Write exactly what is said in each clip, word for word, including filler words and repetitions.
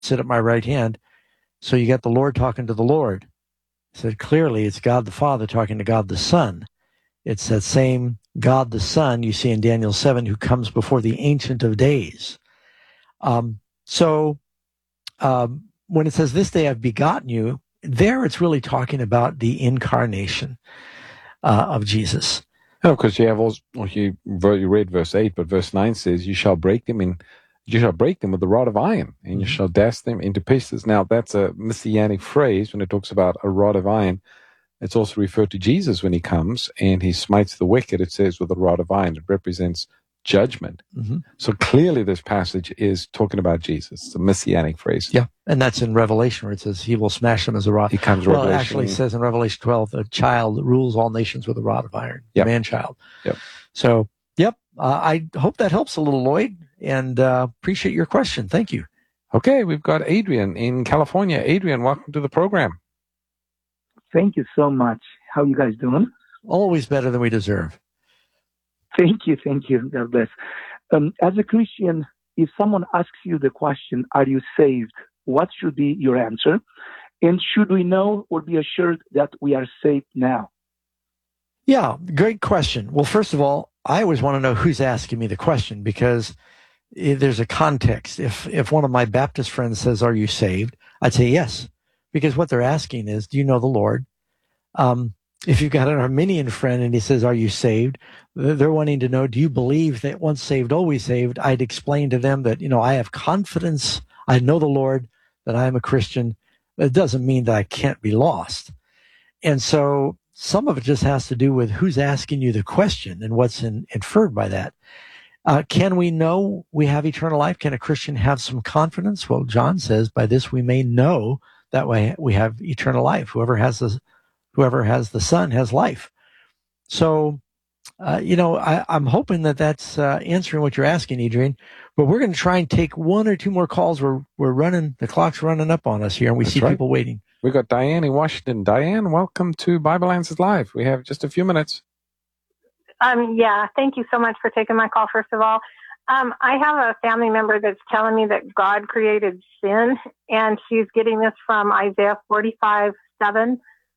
sit at my right hand. So you got the Lord talking to the Lord. He said, clearly, it's God the Father talking to God the Son. It's that same God the Son you see in Daniel seven who comes before the Ancient of Days. Um, so um, when it says, this day I've begotten you, there it's really talking about the incarnation uh, of Jesus. Oh, because you have also, you, you read verse eight, but verse nine says, you shall break them in, you shall break them with a rod of iron, and you mm-hmm. shall dash them into pieces. Now, that's a messianic phrase when it talks about a rod of iron. It's also referred to Jesus when he comes and he smites the wicked, it says, with a rod of iron. It represents judgment. Mm-hmm. So clearly this passage is talking about Jesus. It's a messianic phrase. Yeah, and that's in Revelation where it says he will smash them as a rod. He comes well, Revelation. It actually says in Revelation twelve, a child rules all nations with a rod of iron, yep. man-child. Yep. So, yep, uh, I hope that helps a little, Lloyd, and uh, appreciate your question. Thank you. Okay, we've got Adrian in California. Adrian, welcome to the program. Thank you so much. How you guys doing? Always better than we deserve. Thank you, thank you. God bless. Um, as a Christian, if someone asks you the question, are you saved? What should be your answer? And should we know or be assured that we are saved now? Yeah, great question. Well, first of all, I always want to know who's asking me the question because there's a context. If if one of my Baptist friends says, are you saved? I'd say yes. Because what they're asking is, do you know the Lord? Um, if you've got an Arminian friend and he says, are you saved? They're wanting to know, do you believe that once saved, always saved? I'd explain to them that, you know, I have confidence. I know the Lord, that I am a Christian. It doesn't mean that I can't be lost. And so some of it just has to do with who's asking you the question and what's in, inferred by that. Uh, can we know we have eternal life? Can a Christian have some confidence? Well, John says, by this we may know that way we have eternal life. Whoever has the, whoever has the Son has life. So, uh, you know, I, I'm hoping that that's uh, answering what you're asking, Adrian. But we're going to try and take one or two more calls. We're we're running, the clock's running up on us here, and we that's see right. people waiting. We've got Diane in Washington. Diane, welcome to Bible Answers Live. We have just a few minutes. Um, yeah, thank you so much for taking my call, first of all. Um, I have a family member that's telling me that God created sin, and she's getting this from Isaiah forty-five seven.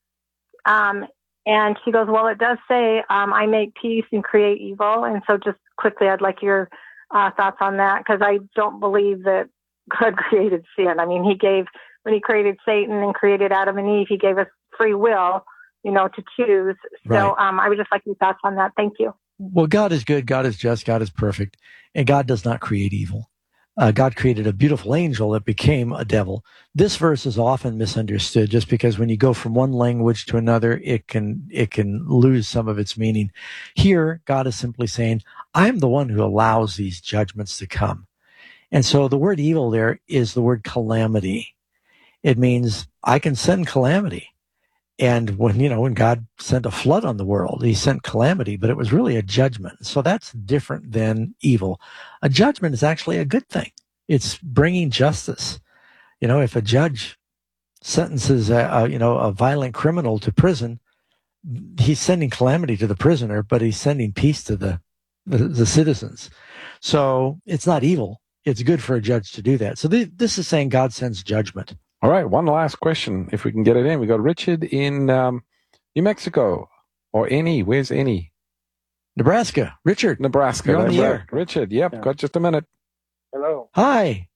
Um, and she goes, well, it does say, um, I make peace and create evil. And so just quickly, I'd like your uh, thoughts on that, because I don't believe that God created sin. I mean, he gave, when he created Satan and created Adam and Eve, he gave us free will, you know, to choose. Right. So um, I would just like your thoughts on that. Thank you. Well, God is good, God is just, God is perfect, and God does not create evil. Uh, God created a beautiful angel that became a devil. This verse is often misunderstood just because when you go from one language to another, it can it can lose some of its meaning. Here, God is simply saying, I'm the one who allows these judgments to come. And so the word evil there is the word calamity. It means I can send calamity. And when, you know, when God sent a flood on the world, he sent calamity, but it was really a judgment. So that's different than evil. A judgment is actually a good thing. It's bringing justice. You know, if a judge sentences a, a you know, a violent criminal to prison, he's sending calamity to the prisoner, but he's sending peace to the, the, the citizens. So it's not evil. It's good for a judge to do that. So th- this is saying God sends judgment. All right, one last question, if we can get it in. We got Richard in um, New Mexico, or any. Where's any? Nebraska. Richard. Nebraska. You're on the air. Richard, yep, yeah. Got just a minute. Hello. Hi.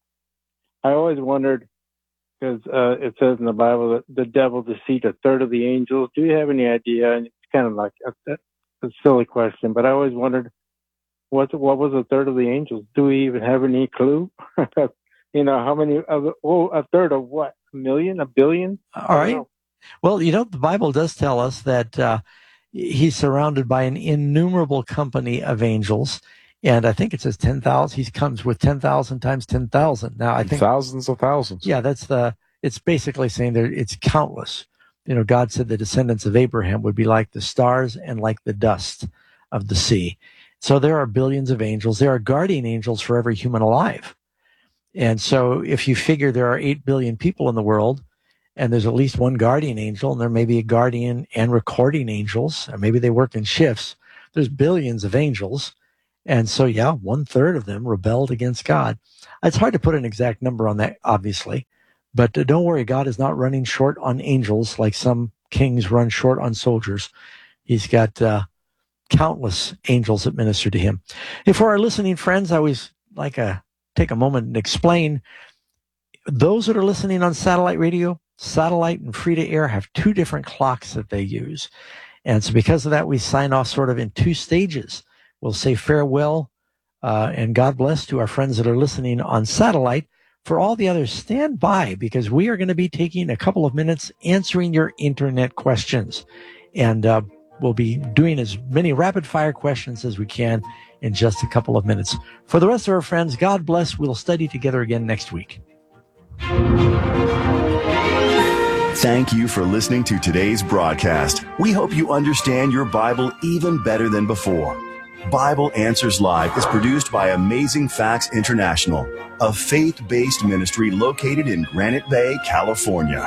I always wondered, because uh, it says in the Bible that the devil deceived a third of the angels. Do you have any idea? And it's kind of like a, a silly question, but I always wondered, what what was a third of the angels? Do we even have any clue? You know, how many of the, oh, a third of what? A million? A billion? All right. Know. Well, you know, the Bible does tell us that uh, he's surrounded by an innumerable company of angels. And I think it says ten thousand. He comes with ten thousand times ten thousand. Now, I think thousands of thousands. Yeah, that's the, it's basically saying that it's countless. You know, God said the descendants of Abraham would be like the stars and like the dust of the sea. So there are billions of angels. There are guardian angels for every human alive. And so if you figure there are eight billion people in the world, and there's at least one guardian angel, and there may be a guardian and recording angels, or maybe they work in shifts, there's billions of angels. And so, yeah, one third of them rebelled against God. It's hard to put an exact number on that, obviously, but uh, don't worry, God is not running short on angels like some kings run short on soldiers. He's got uh, countless angels that minister to him. And for our listening friends, I always like to take a moment and explain, those that are listening on satellite radio, satellite and free to air have two different clocks that they use. And so because of that, we sign off sort of in two stages. We'll say farewell uh, and God bless to our friends that are listening on satellite. For all the others, stand by, because we are going to be taking a couple of minutes answering your internet questions. And uh, we'll be doing as many rapid fire questions as we can in just a couple of minutes. For the rest of our friends, God bless. We'll study together again next week. Thank you for listening to today's broadcast. We hope you understand your Bible even better than before. Bible Answers Live is produced by Amazing Facts International, a faith-based ministry located in Granite Bay, California.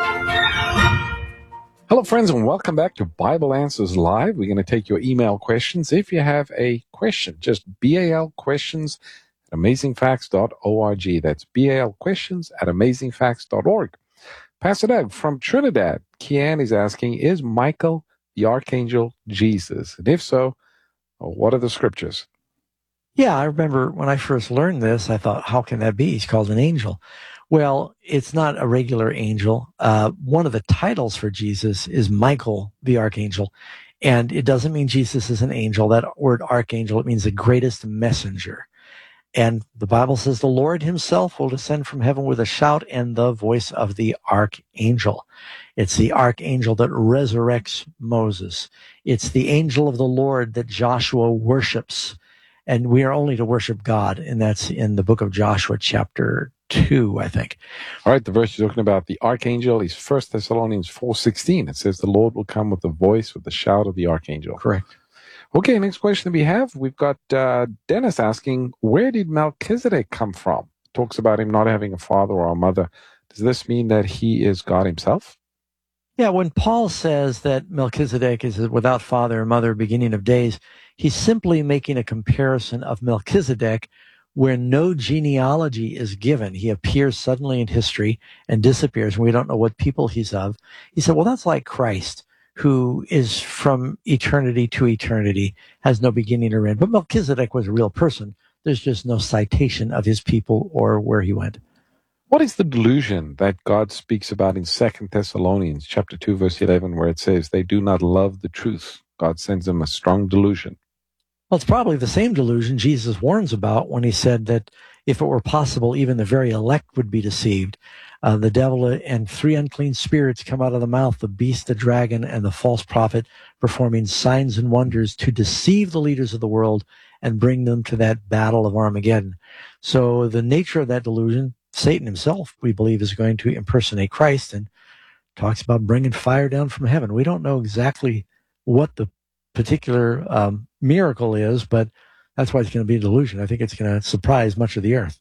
Hello, friends, and welcome back to Bible Answers Live. We're going to take your email questions. If you have a question, just B A L questions at amazing facts dot org. That's B A L questions at amazing facts dot org. Pastor Doug from Trinidad, Kian is asking, is Michael the Archangel Jesus? And if so, what are the scriptures? Yeah, I remember when I first learned this, I thought, how can that be? He's called an angel. Well, it's not a regular angel. Uh, one of the titles for Jesus is Michael the Archangel. And it doesn't mean Jesus is an angel. That word archangel, it means the greatest messenger. And the Bible says the Lord himself will descend from heaven with a shout and the voice of the archangel. It's the archangel that resurrects Moses. It's the angel of the Lord that Joshua worships. And we are only to worship God. And that's in the book of Joshua, chapter two, I think. All right, the verse you're talking about, the archangel, is First Thessalonians four sixteen. It says the Lord will come with the voice, with the shout of the archangel. Correct. Okay, next question that we have, we've got uh, Dennis asking, where did Melchizedek come from? It talks about him not having a father or a mother. Does this mean that he is God himself? Yeah, when Paul says that Melchizedek is without father or mother, beginning of days, he's simply making a comparison of Melchizedek where no genealogy is given. He appears suddenly in history and disappears, and we don't know what people he's of. He said, well, that's like Christ, who is from eternity to eternity, has no beginning or end. But Melchizedek was a real person. There's just no citation of his people or where he went. What is the delusion that God speaks about in Second Thessalonians chapter two, verse eleven, where it says they do not love the truth? God sends them a strong delusion. Well, it's probably the same delusion Jesus warns about when he said that if it were possible, even the very elect would be deceived. Uh, the devil and three unclean spirits come out of the mouth, the beast, the dragon, and the false prophet, performing signs and wonders to deceive the leaders of the world and bring them to that battle of Armageddon. So the nature of that delusion, Satan himself, we believe, is going to impersonate Christ and talks about bringing fire down from heaven. We don't know exactly what the particular um, miracle is, but that's why it's going to be a delusion. I think it's going to surprise much of the earth.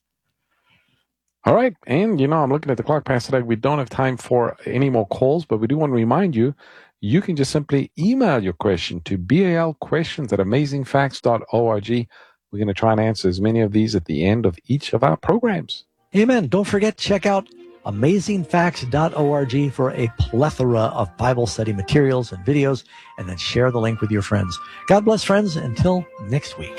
All right. And, you know, I'm looking at the clock, Pastor Doug. We don't have time for any more calls, but we do want to remind you, you can just simply email your question to B A L questions at amazing facts dot org. We're going to try and answer as many of these at the end of each of our programs. Amen. Don't forget, check out amazing facts dot org for a plethora of Bible study materials and videos, and then share the link with your friends. God bless, friends. Until next week.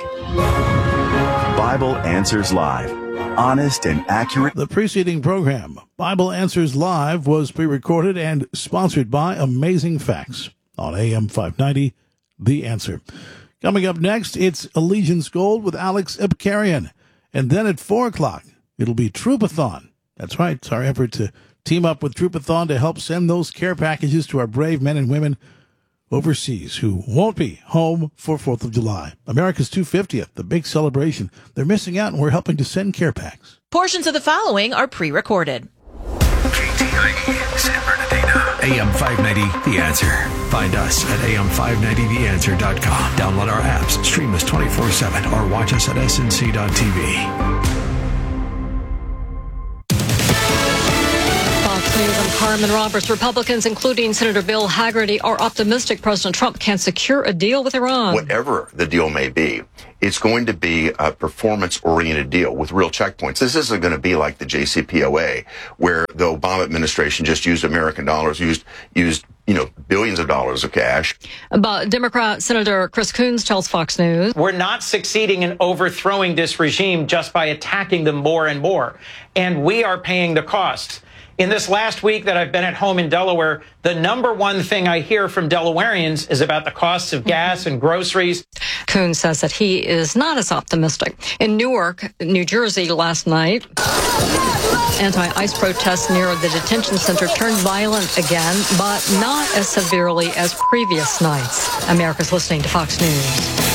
Bible Answers Live. Honest and accurate. The preceding program, Bible Answers Live, was pre-recorded and sponsored by Amazing Facts on A M five ninety, The Answer. Coming up next, it's Allegiance Gold with Alex Ipkarian. And then at four o'clock, it'll be Troupathon. That's right. It's our effort to team up with Troupathon to help send those care packages to our brave men and women overseas who won't be home for fourth of July. America's two hundred fiftieth, the big celebration. They're missing out, and we're helping to send care packs. Portions of the following are pre-recorded. K T I E, San Bernardino. A M five ninety, The Answer. Find us at A M five ninety the answer dot com. Download our apps, stream us twenty-four seven, or watch us at S N C dot T V. Fox News, I'm Carmen. Simon Roberts. Republicans, including Senator Bill Hagerty, are optimistic President Trump can secure a deal with Iran. Whatever the deal may be, it's going to be a performance-oriented deal with real checkpoints. This isn't going to be like the J C P O A, where the Obama administration just used American dollars, used used you know billions of dollars of cash. But Democrat Senator Chris Coons tells Fox News, we're not succeeding in overthrowing this regime just by attacking them more and more, and we are paying the cost. In this last week that I've been at home in Delaware, the number one thing I hear from Delawareans is about the costs of gas and groceries. Coons says that he is not as optimistic. In Newark, New Jersey last night, anti-ICE protests near the detention center turned violent again, but not as severely as previous nights. America's listening to Fox News.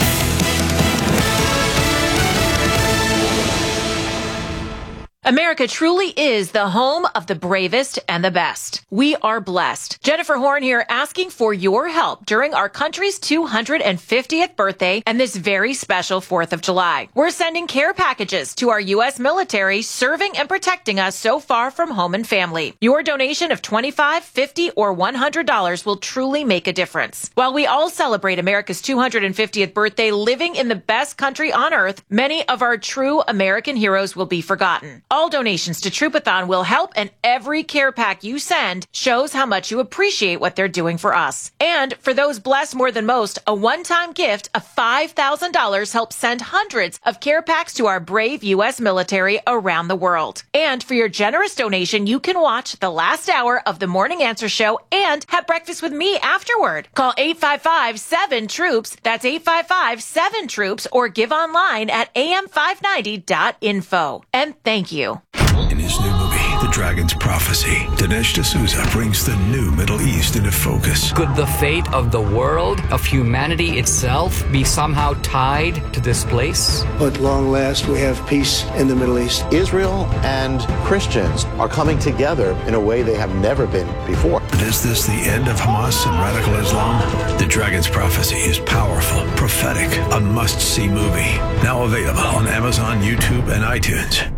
America truly is the home of the bravest and the best. We are blessed. Jennifer Horn here, asking for your help during our country's two hundred fiftieth birthday and this very special fourth of July. We're sending care packages to our U S military serving and protecting us so far from home and family. Your donation of twenty-five dollars, fifty dollars, or one hundred dollars will truly make a difference. While we all celebrate America's two hundred fiftieth birthday living in the best country on earth, many of our true American heroes will be forgotten. All donations to Troopathon will help, and every care pack you send shows how much you appreciate what they're doing for us. And for those blessed more than most, a one-time gift of five thousand dollars helps send hundreds of care packs to our brave U S military around the world. And for your generous donation, you can watch the last hour of the Morning Answer Show and have breakfast with me afterward. Call eight five five, seven, troops. That's eight five five, seven, troops, or give online at A M five ninety dot info. And thank you. In his new movie, The Dragon's Prophecy, Dinesh D'Souza brings the new Middle East into focus. Could the fate of the world, of humanity itself, be somehow tied to this place? At long last, we have peace in the Middle East. Israel and Christians are coming together in a way they have never been before. But is this the end of Hamas and radical Islam? The Dragon's Prophecy is powerful, prophetic, a must-see movie. Now available on Amazon, YouTube, and iTunes.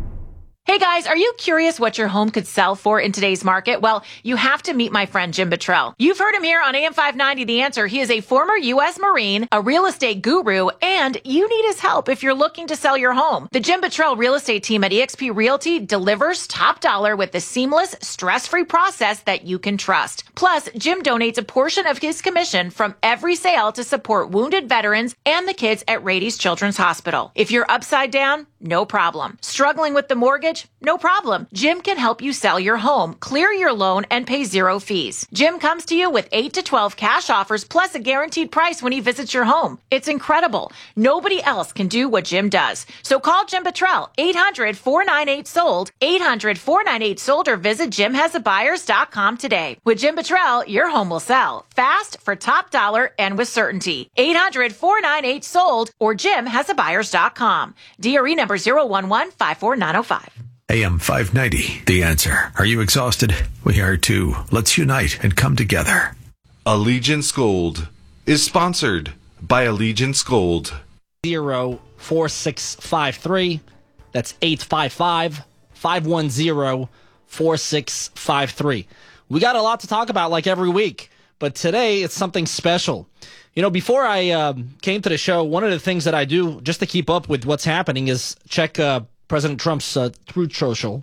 Hey guys, are you curious what your home could sell for in today's market? Well, you have to meet my friend Jim Buttrell. You've heard him here on A M five ninety The Answer. He is a former U S Marine, a real estate guru, and you need his help if you're looking to sell your home. The Jim Buttrell real estate team at eXp Realty delivers top dollar with the seamless, stress-free process that you can trust. Plus, Jim donates a portion of his commission from every sale to support wounded veterans and the kids at Rady's Children's Hospital. If you're upside down, no problem. Struggling with the mortgage? No problem. Jim can help you sell your home, clear your loan, and pay zero fees. Jim comes to you with eight to twelve cash offers plus a guaranteed price when he visits your home. It's incredible. Nobody else can do what Jim does. So call Jim Buttrell, eight hundred, four nine eight, sold, eight hundred, four nine eight, sold, or visit jim has a buyers dot com today. With Jim Buttrell, your home will sell fast, for top dollar, and with certainty. eight hundred, four nine eight, sold, or jim has a buyers dot com. D R E number zero one one, five four nine zero five. A M five ninety, The Answer. Are you exhausted? We are too. Let's unite and come together. Allegiance Gold is sponsored by Allegiance Gold. Zero four six five three. That's eight five five, five one zero, four six five three. We got a lot to talk about like every week, but today it's something special. You know, before I uh, came to the show, one of the things that I do just to keep up with what's happening is check uh, President Trump's uh, Truth Social.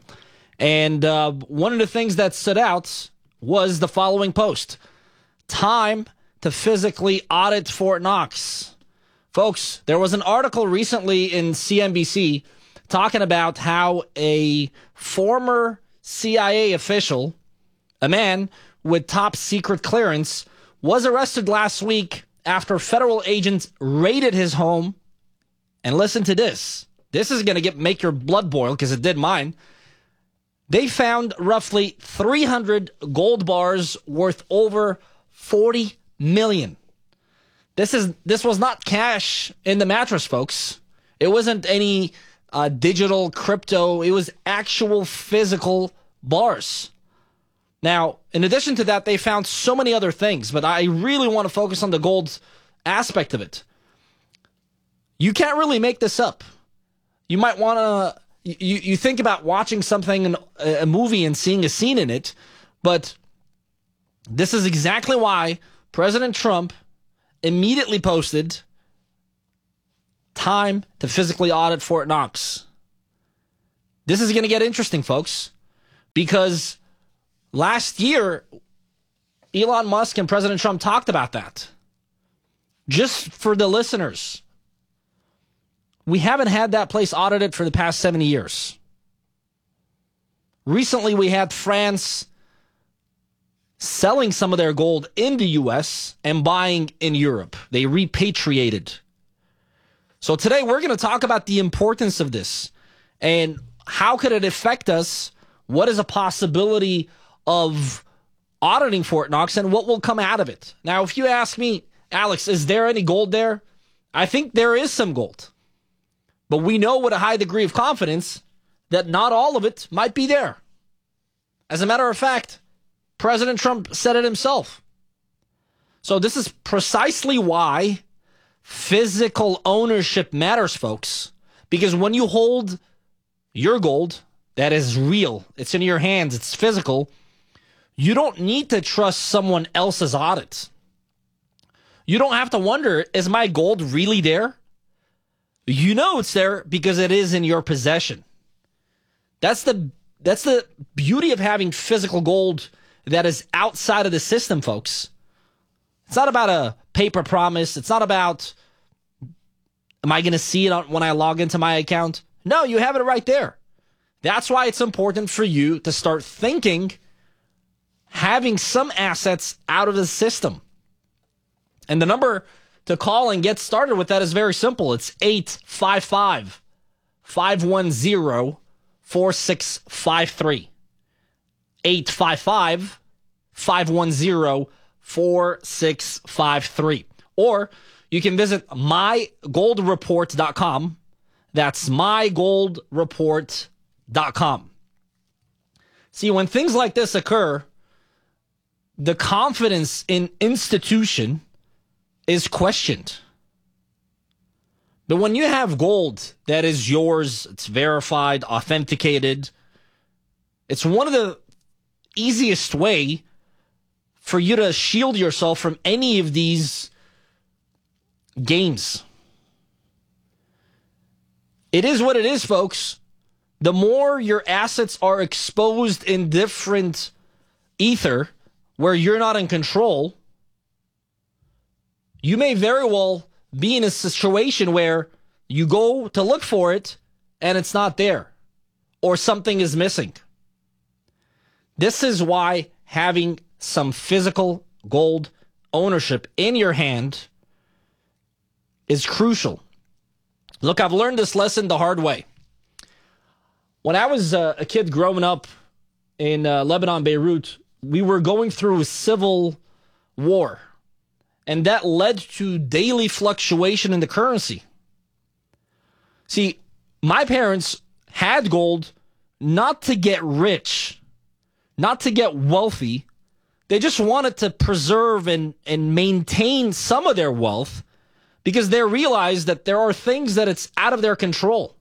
And uh, one of the things that stood out was the following post. Time to physically audit Fort Knox. Folks, there was an article recently in C N B C talking about how a former C I A official, a man with top secret clearance, was arrested last week after federal agents raided his home. And listen to this. This is going to get make your blood boil because it did mine. They found roughly three hundred gold bars worth over forty million. This is this was not cash in the mattress, folks. It wasn't any uh, digital crypto. It was actual physical bars. Now, in addition to that, they found so many other things, but I really want to focus on the gold aspect of it. You can't really make this up. You might want to you, you think about watching something, a movie, and seeing a scene in it, but this is exactly why President Trump immediately posted time to physically audit Fort Knox. This is going to get interesting, folks, because last year, Elon Musk and President Trump talked about that. Just for the listeners, we haven't had that place audited for the past seventy years. Recently, we had France selling some of their gold in the U S and buying in Europe. They repatriated. So today, we're going to talk about the importance of this and how could it affect us? What is a possibility of auditing Fort Knox and what will come out of it? Now, if you ask me, Alex, is there any gold there? I think there is some gold. But we know with a high degree of confidence that not all of it might be there. As a matter of fact, President Trump said it himself. So this is precisely why physical ownership matters, folks. Because when you hold your gold, that is real, it's in your hands, it's physical, you don't need to trust someone else's audit. You don't have to wonder, is my gold really there? You know it's there because it is in your possession. That's the that's the beauty of having physical gold that is outside of the system, folks. It's not about a paper promise. It's not about, am I going to see it when I log into my account? No, you have it right there. That's why it's important for you to start thinking, having some assets out of the system. And the number to call and get started with that is very simple. It's eight five five, five one zero, four six five three. eight five five, five one zero, four six five three. Or you can visit my gold report dot com. That's my gold report dot com. See, when things like this occur, the confidence in institution is questioned. But when you have gold that is yours, it's verified, authenticated, it's one of the easiest way for you to shield yourself from any of these games. It is what it is, folks. The more your assets are exposed in different ether where you're not in control, you may very well be in a situation where you go to look for it and it's not there, or something is missing. This is why having some physical gold ownership in your hand is crucial. Look, I've learned this lesson the hard way. When I was uh, a kid growing up in uh, Lebanon, Beirut, we were going through a civil war. And that led to daily fluctuation in the currency. See, my parents had gold not to get rich, not to get wealthy. They just wanted to preserve and, and maintain some of their wealth because they realized that there are things that it's out of their control.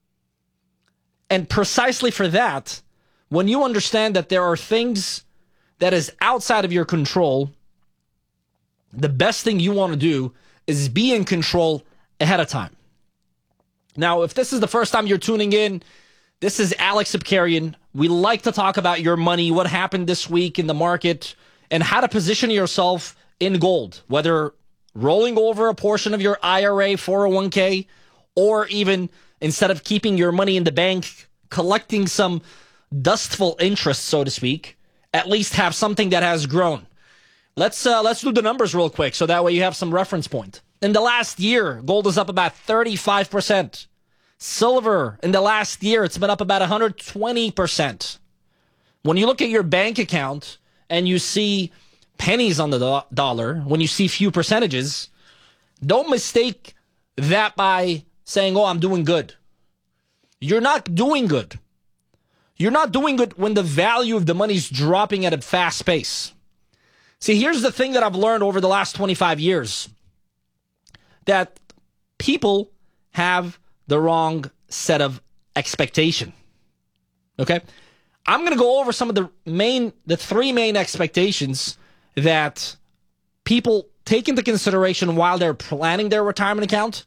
And precisely for that, when you understand that there are things that is outside of your control, the best thing you want to do is be in control ahead of time. Now, if this is the first time you're tuning in, this is Alex Abkarian. We like to talk about your money, what happened this week in the market, and how to position yourself in gold, whether rolling over a portion of your I R A, four oh one k, or even instead of keeping your money in the bank, collecting some dustful interest, so to speak, at least have something that has grown. Let's uh, let's do the numbers real quick so that way you have some reference point. In the last year, gold is up about thirty-five percent. Silver, in the last year, it's been up about one hundred twenty percent. When you look at your bank account and you see pennies on the do- dollar, when you see few percentages, don't mistake that by saying, oh, I'm doing good. You're not doing good. You're not doing good when the value of the money's dropping at a fast pace. See, here's the thing that I've learned over the last twenty-five years. That people have the wrong set of expectation. Okay? I'm going to go over some of the main, the three main expectations that people take into consideration while they're planning their retirement account,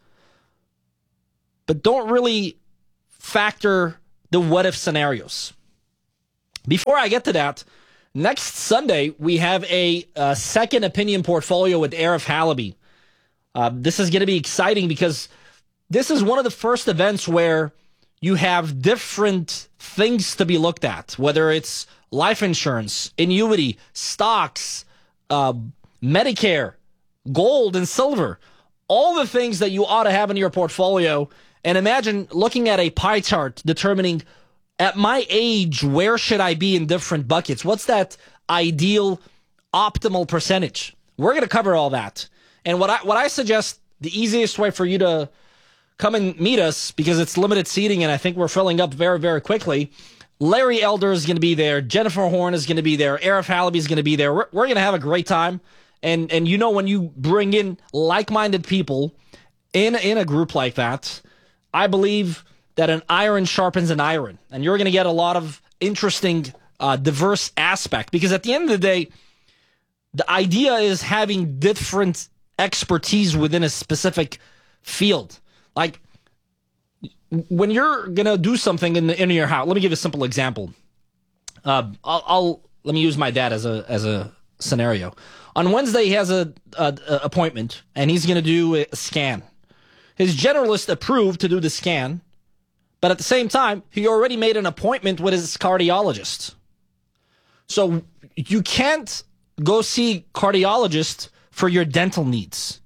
but don't really factor the what-if scenarios. Before I get to that, next Sunday, we have a, a second opinion portfolio with Arif Halaby. Uh, this is going to be exciting because this is one of the first events where you have different things to be looked at, whether it's life insurance, annuity, stocks, uh, Medicare, gold, and silver. All the things that you ought to have in your portfolio. And imagine looking at a pie chart determining, at my age, where should I be in different buckets? What's that ideal, optimal percentage? We're going to cover all that. And what I what I suggest, the easiest way for you to come and meet us, because it's limited seating and I think we're filling up very, very quickly. Larry Elder is going to be there. Jennifer Horn is going to be there. Arif Halaby is going to be there. We're, we're going to have a great time. And and you know, when you bring in like-minded people in, in a group like that, I believe that an iron sharpens an iron. And you're going to get a lot of interesting, uh, diverse aspect. Because at the end of the day, the idea is having different expertise within a specific field. Like, when you're going to do something in, the, in your house, let me give you a simple example. Uh, I'll, I'll let me use my dad as a as a scenario. On Wednesday, he has a, a, a appointment, and he's going to do a scan. His generalist approved to do the scan, but at the same time, he already made an appointment with his cardiologist. So you can't go see cardiologist for your dental needs.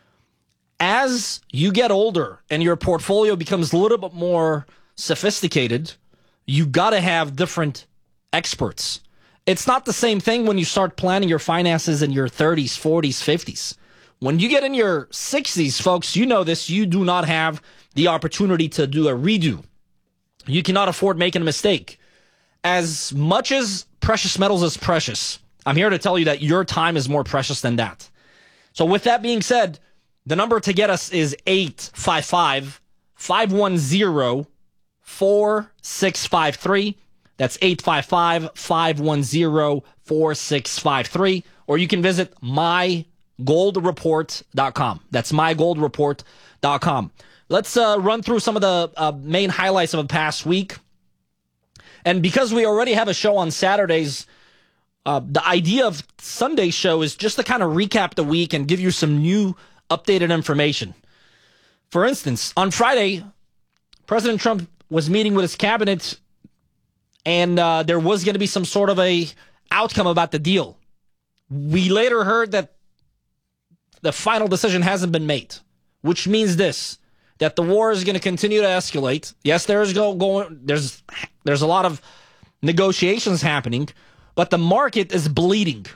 As you get older and your portfolio becomes a little bit more sophisticated, you got to have different experts. It's not the same thing when you start planning your finances in your thirties, forties, fifties. When you get in your sixties, folks, you know this, you do not have the opportunity to do a redo. You cannot afford making a mistake. As much as precious metals is precious, I'm here to tell you that your time is more precious than that. So with that being said, the number to get us is eight five five, five one zero, four six five three. That's eight five five, five one zero, four six five three. Or you can visit my gold report dot com. That's my gold report dot com. Let's uh, run through some of the uh, main highlights of the past week. And because we already have a show on Saturdays, uh, the idea of Sunday's show is just to kind of recap the week and give you some new updated information. For instance, on Friday, President Trump was meeting with his cabinet, and uh, there was going to be some sort of a outcome about the deal. We later heard that the final decision hasn't been made, which means this, that the war is going to continue to escalate. Yes, there's go, going, there's there's a lot of negotiations happening, but the market is bleeding.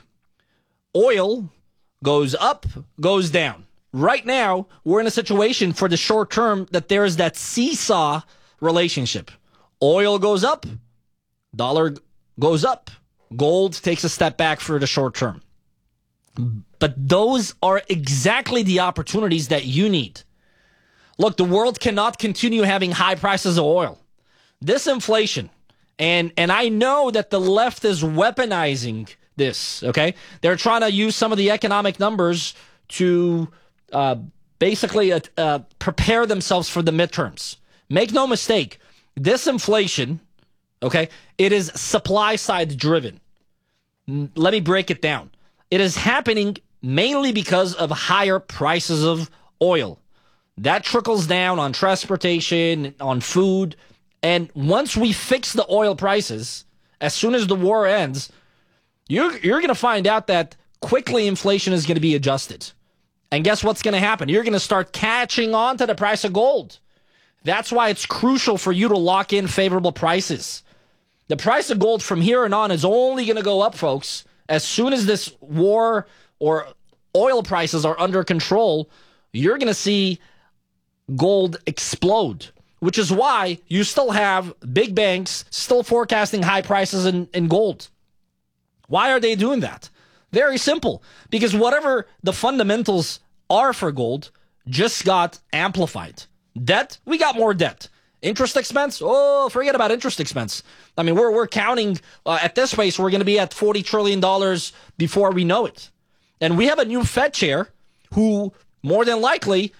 Oil goes up, goes down. Right now, we're in a situation for the short term that there is that seesaw relationship. Oil goes up, dollar goes up, gold takes a step back for the short term. But those are exactly the opportunities that you need. Look, the world cannot continue having high prices of oil. This inflation, and and I know that the left is weaponizing this, okay? They're trying to use some of the economic numbers to uh, basically uh, uh, prepare themselves for the midterms. Make no mistake, this inflation, okay, it is supply side driven. Let me break it down. It is happening mainly because of higher prices of oil. That trickles down on transportation, on food. And once we fix the oil prices, as soon as the war ends, you're, you're going to find out that quickly inflation is going to be adjusted. And guess what's going to happen? You're going to start catching on to the price of gold. That's why it's crucial for you to lock in favorable prices. The price of gold from here and on is only going to go up, folks. As soon as this war or oil prices are under control, you're going to see gold explode, which is why you still have big banks still forecasting high prices in, in gold. Why are they doing that? Very simple. Because whatever the fundamentals are for gold just got amplified. Debt, we got more debt. Interest expense? Oh, forget about interest expense. I mean, we're we're counting uh, at this pace, we're going to be at forty trillion dollars before we know it. And we have a new Fed chair who more than likely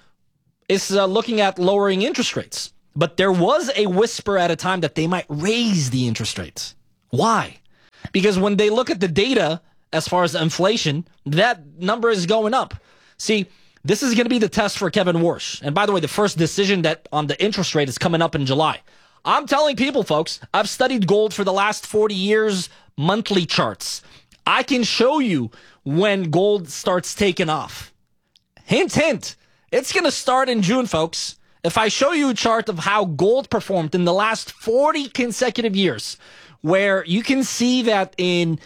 is uh, looking at lowering interest rates. But there was a whisper at a time that they might raise the interest rates. Why? Because when they look at the data as far as inflation, that number is going up. See, this is going to be the test for Kevin Warsh. And by the way, the first decision that on the interest rate is coming up in July. I'm telling people, folks, I've studied gold for the last forty years, monthly charts. I can show you when gold starts taking off. Hint, hint. It's going to start in June, folks. If I show you a chart of how gold performed in the last forty consecutive years, where you can see that in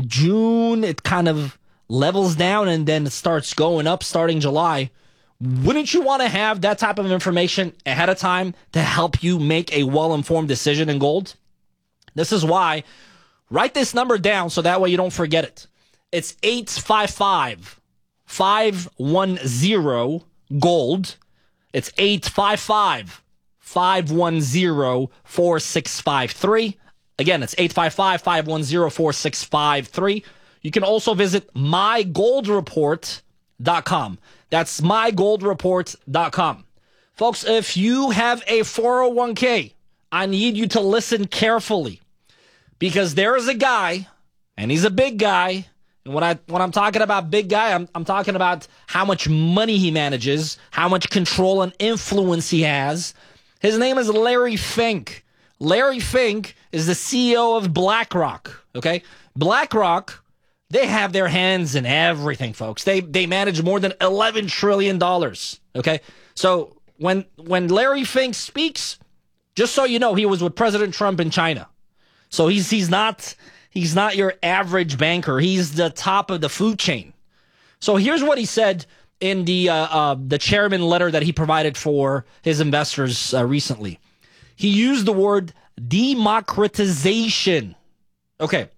June, it kind of levels down and then it starts going up starting July. Wouldn't you want to have that type of information ahead of time to help you make a well-informed decision in gold? This is why, write this number down so that way you don't forget it. It's eight five five, five one zero, gold. It's eight five five, five one zero, four six five three. Again, it's eight five five, five one zero, four six five three. You can also visit my gold report dot com. That's my gold report dot com. Folks, if you have a four oh one k, I need you to listen carefully because there is a guy, and he's a big guy. And when, I, when I'm talking about big guy, I'm, I'm talking about how much money he manages, how much control and influence he has. His name is Larry Fink. Larry Fink is the C E O of BlackRock, okay? BlackRock, they have their hands in everything, folks. They they manage more than eleven trillion dollars, okay? So when when Larry Fink speaks, just so you know, he was with President Trump in China. So he's he's not he's not your average banker. He's the top of the food chain. So here's what he said in the uh, uh, the chairman letter that he provided for his investors uh, recently. He used the word democratization. Okay.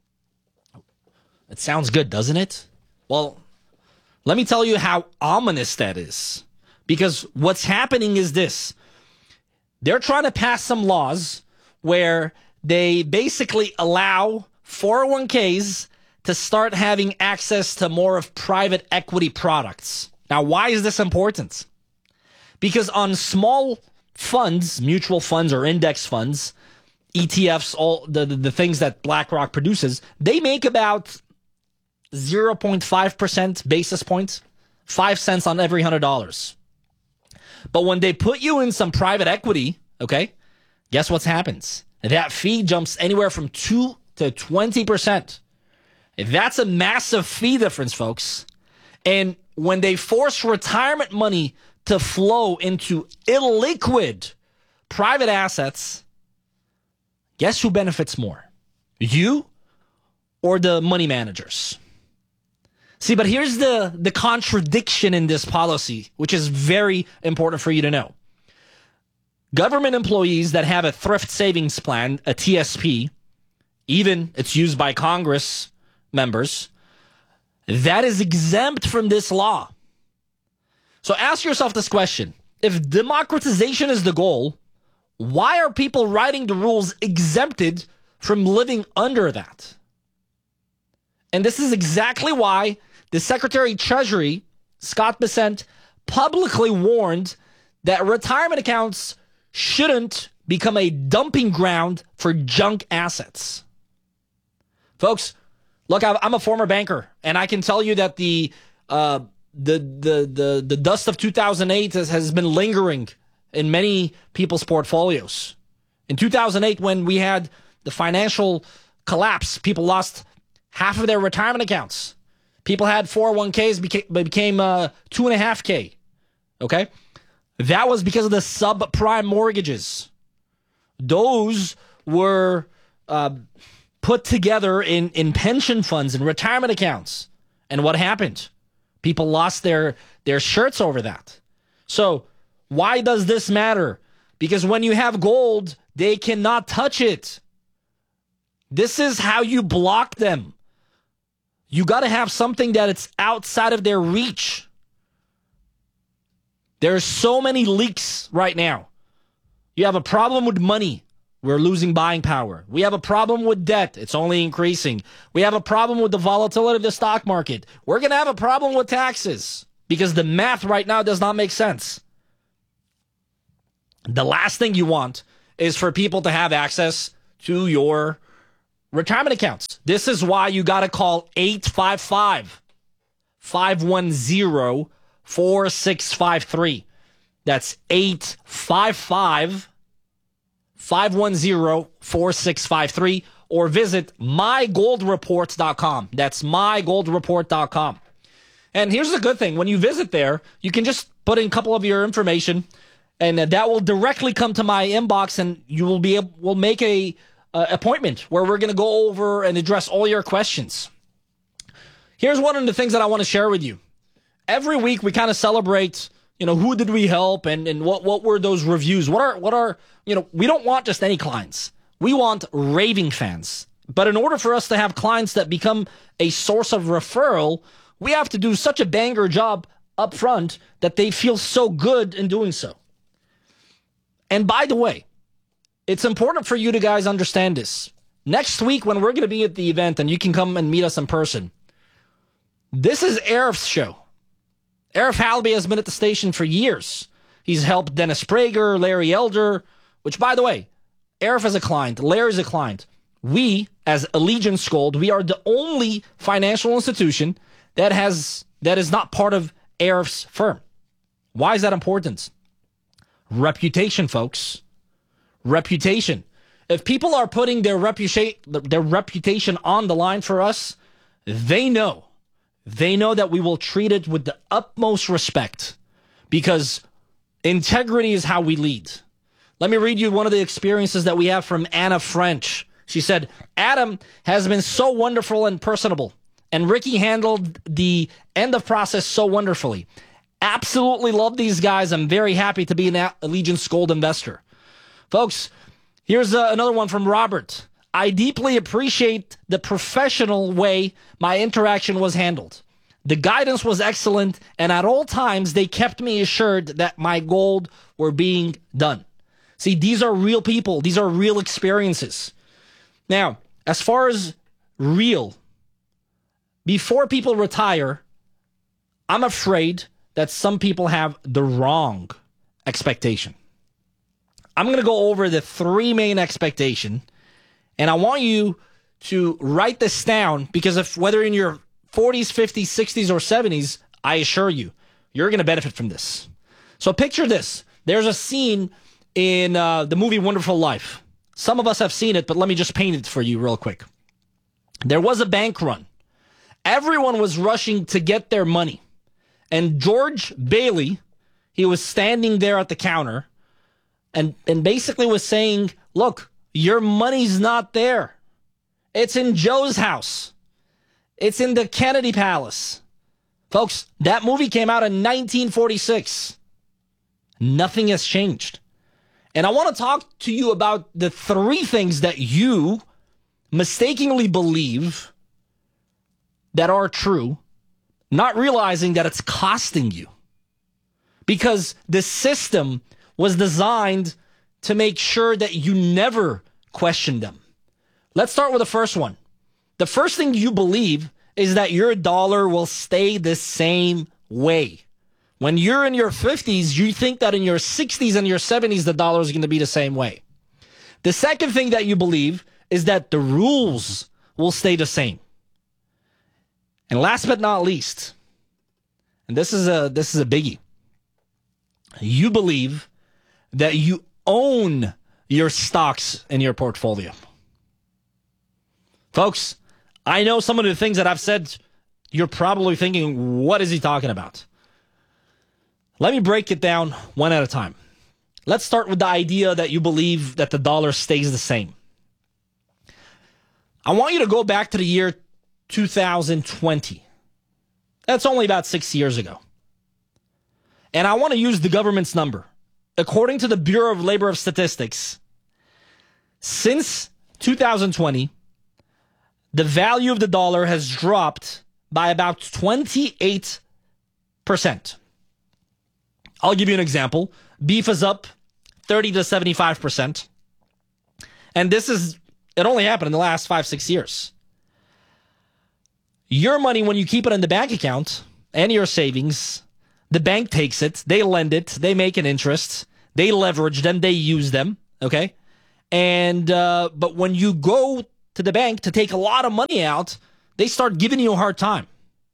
It sounds good, doesn't it? Well, let me tell you how ominous that is. Because what's happening is this. They're trying to pass some laws where they basically allow four oh one k's to start having access to more of private equity products. Now, why is this important? Because on small funds, mutual funds or index funds, E T Fs, all the, the, the things that BlackRock produces, they make about zero point five percent basis points, five cents on every one hundred dollars. But when they put you in some private equity, okay, guess what happens? That fee jumps anywhere from two to twenty percent. That's a massive fee difference, folks. And when they force retirement money to flow into illiquid private assets, guess who benefits more? You or the money managers? See, but here's the, the contradiction in this policy, which is very important for you to know. Government employees that have a thrift savings plan, a T S P, even it's used by Congress members, that is exempt from this law. So ask yourself this question. If democratization is the goal, why are people writing the rules exempted from living under that? And this is exactly why the Secretary of Treasury, Scott Bessent, publicly warned that retirement accounts shouldn't become a dumping ground for junk assets. Folks, look, I'm a former banker, and I can tell you that the uh, the the the the dust of two thousand eight has, has been lingering in many people's portfolios. In two thousand eight, when we had the financial collapse, people lost half of their retirement accounts. People had four oh one k's became, became uh, two and a half K. Okay? That was because of the subprime mortgages. Those were uh, put together in, in pension funds and retirement accounts. And what happened? People lost their, their shirts over that. So why does this matter? Because when you have gold, they cannot touch it. This is how you block them. You got to have something that it's outside of their reach. There's so many leaks right now. You have a problem with money. We're losing buying power. We have a problem with debt. It's only increasing. We have a problem with the volatility of the stock market. We're going to have a problem with taxes because the math right now does not make sense. The last thing you want is for people to have access to your retirement accounts. This is why you got to call eight five five, five one zero, four six five three. That's eight five five, five one zero, four six five three, or visit my gold report dot com. That's my gold report dot com. And here's the good thing. When you visit there, you can just put in a couple of your information, and that will directly come to my inbox, and you will be able, we'll make a uh, appointment where we're going to go over and address all your questions. Here's one of the things that I want to share with you. Every week we kind of celebrate, you know, who did we help and, and what, what were those reviews? What are, what are, you know, we don't want just any clients. We want raving fans. But in order for us to have clients that become a source of referral, we have to do such a banger job up front that they feel so good in doing so. And by the way, it's important for you to guys understand this. Next week when we're going to be at the event and you can come and meet us in person, this is Arif's show. Arif Halaby has been at the station for years. He's helped Dennis Prager, Larry Elder, which, by the way, Arif is a client, Larry's a client. We, as Allegiance Gold, we are the only financial institution that has that is not part of Arif's firm. Why is that important? Reputation, folks. Reputation. If people are putting their reputation their reputation on the line for us, they know. They know that we will treat it with the utmost respect because integrity is how we lead. Let me read you one of the experiences that we have from Anna French. She said, Adam has been so wonderful and personable, and Ricky handled the end of process so wonderfully. Absolutely love these guys. I'm very happy to be an Allegiance Gold investor. Folks, here's uh, another one from Robert. I deeply appreciate the professional way my interaction was handled. The guidance was excellent, and at all times, they kept me assured that my gold were being done. See, these are real people. These are real experiences. Now, as far as real, before people retire, I'm afraid that some people have the wrong expectation. I'm going to go over the three main expectations. And I want you to write this down because if whether in your forties, fifties, sixties, or seventies, I assure you, you're going to benefit from this. So picture this. There's a scene in uh, the movie Wonderful Life. Some of us have seen it, but let me just paint it for you real quick. There was a bank run. Everyone was rushing to get their money. And George Bailey, he was standing there at the counter and, and basically was saying, look, your money's not there. It's in Joe's house. It's in the Kennedy Palace. Folks, that movie came out in nineteen forty-six. Nothing has changed. And I want to talk to you about the three things that you mistakenly believe that are true, not realizing that it's costing you. Because the system was designed to make sure that you never question them. Let's start with the first one. The first thing you believe is that your dollar will stay the same way. When you're in your fifties, you think that in your sixties and your seventies, the dollar is going to be the same way. The second thing that you believe is that the rules will stay the same. And last but not least, and this is a this is a biggie, you believe that you own your stocks in your portfolio. Folks, I know some of the things that I've said, you're probably thinking, what is he talking about? Let me break it down one at a time. Let's start with the idea that you believe that the dollar stays the same. I want you to go back to the year two thousand twenty. That's only about six years ago. And I want to use the government's number. According to the Bureau of Labor of Statistics, since two thousand twenty, the value of the dollar has dropped by about twenty-eight percent. I'll give you an example. Beef is up thirty to seventy-five percent. And this is, it only happened in the last five, six years. Your money, when you keep it in the bank account and your savings, the bank takes it, they lend it, they make an interest, they leverage them, they use them, okay? And, uh, but when you go to the bank to take a lot of money out, they start giving you a hard time.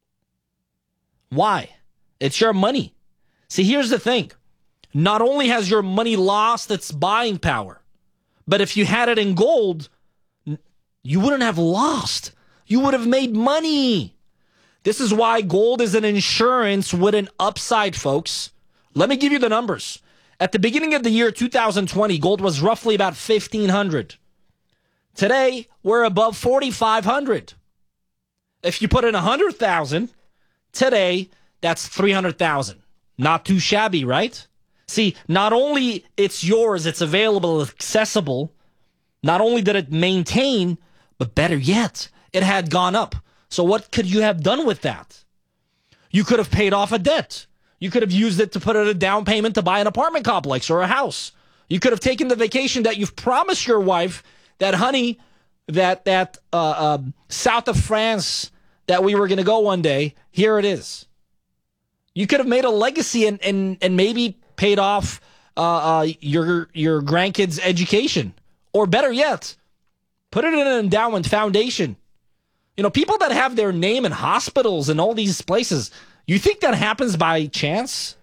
Why? It's your money. See, here's the thing. Not only has your money lost its buying power, but if you had it in gold, you wouldn't have lost. You would have made money. This is why gold is an insurance with an upside, folks. Let me give you the numbers. At the beginning of the year two thousand twenty, gold was roughly about fifteen hundred. Today, we're above forty-five hundred. If you put in one hundred thousand, today, that's three hundred thousand. Not too shabby, right? See, not only it's yours, it's available, accessible. Not only did it maintain, but better yet, it had gone up. So what could you have done with that? You could have paid off a debt. You could have used it to put in a down payment to buy an apartment complex or a house. You could have taken the vacation that you've promised your wife, that honey, that that uh, uh, south of France that we were going to go one day. Here it is. You could have made a legacy and and, and maybe paid off uh, uh, your your grandkids' education, or better yet, put it in an endowment foundation. You know, people that have their name in hospitals and all these places, you think that happens by chance?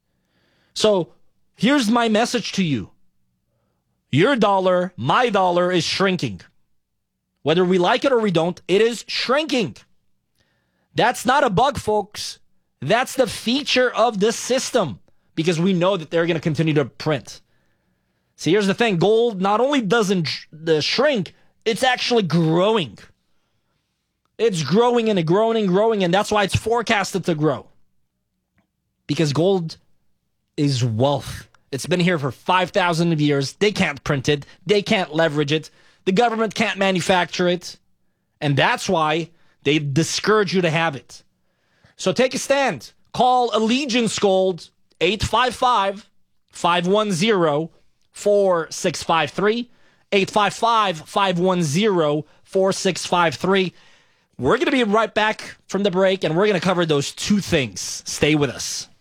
So here's my message to you. Your dollar, my dollar is shrinking. Whether we like it or we don't, it is shrinking. That's not a bug, folks. That's the feature of this system, because we know that they're going to continue to print. See, here's the thing. Gold not only doesn't sh- the shrink, it's actually growing. It's growing and growing and growing, and that's why it's forecasted to grow. Because gold is wealth. It's been here for five thousand years. They can't print it. They can't leverage it. The government can't manufacture it. And that's why they discourage you to have it. So take a stand. Call Allegiance Gold, eight five five, five one zero, four six five three, eight five five, five one zero, four six five three. We're going to be right back from the break, and we're going to cover those two things. Stay with us.